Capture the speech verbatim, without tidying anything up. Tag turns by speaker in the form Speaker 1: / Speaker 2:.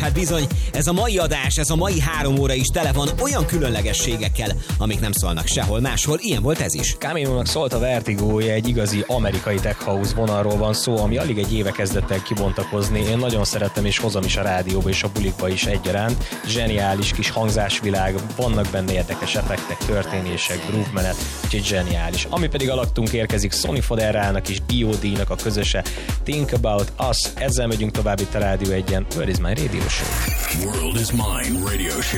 Speaker 1: hát bizony, ez a mai adás, ez a mai három óra is tele van olyan különlegességekkel, amik nem szólnak sehol máshol, ilyen volt ez is.
Speaker 2: Camillo-nak szólt a Vertigo-ja, egy igazi amerikai tech house vonalról van szó, ami alig egy éve kezdett el kibontakozni. Én nagyon szerettem és hozom is a rádióba és a bulikba is egyaránt. Zseniális kis hangzásvilág, vannak benne érdekes effektek, történések, groove menet, úgyhogy zseniális. Ami pedig alattunk érkezik Sonny Foderrának és dé o dé-nak a közöse Think About Us. Ezzel megyünk tovább itt a Rádió egyen. Where is my radio show?
Speaker 3: World is Mine Radio Show.